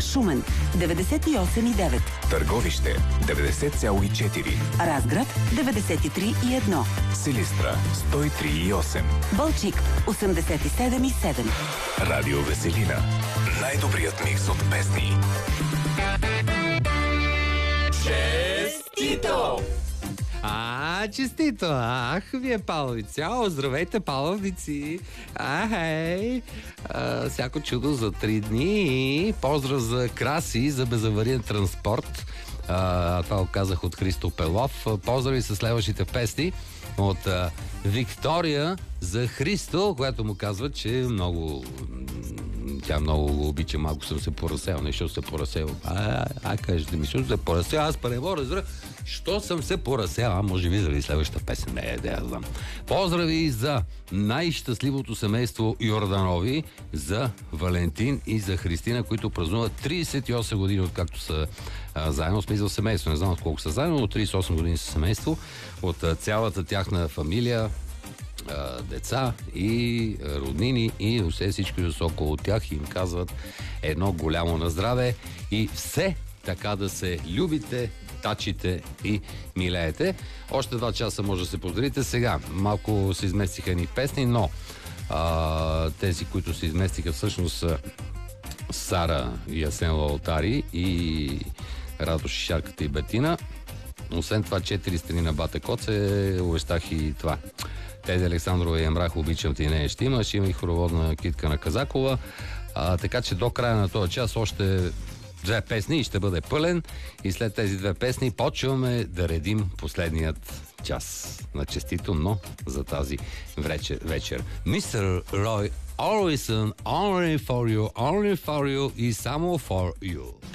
Шумен 98,9. Търговище 90,4. Разград 93,1. Силистра 103,8. Балчик 87,7. Радио Веселина. Най-добрият микс от песни. Честито! Честито! Ах, вие паловици! Здравейте, паловици! Хей! Всяко чудо за 3 дни. Поздрав за Краси, за безавариен транспорт. Това го казах от Христо Пелов. Поздрави с следващите песни от Виктория за Христо, която му казва, че тя много го обича. Малко съм се поразсел. Нещо се поразсел. Кажете ми, що се поразсел? Аз не мога да разбера. Що съм се поразсел? Може би заради следващата песен. Не знам. Поздрави за най-щастливото семейство Йорданови, за Валентин и за Христина, които празнуват 38 години, откакто са заедно. Смисъл семейство. Не знам от колко са заедно, но 38 години са семейство. От цялата тяхна фамилия, деца и роднини и всички са около тях и им казват едно голямо на здраве и все така да се любите, тачите и милеете. Още 2 часа може да се поздравите. Сега малко се изместиха ни песни, но тези, които се изместиха всъщност са Сара и Асен Лалтари и Радо Шишарката и Бетина. Освен това 4 страни на Бата Коце обещах и това. Тези Александрова и Емрах, обичам ти, не ще има. Ще има и хороводна китка на Казакова. Така че до края на този час още 2 песни и ще бъде пълен. И след тези 2 песни почваме да редим последният час на честито, но за тази вечер. Мистер Рой Орисън, only for you и само for you.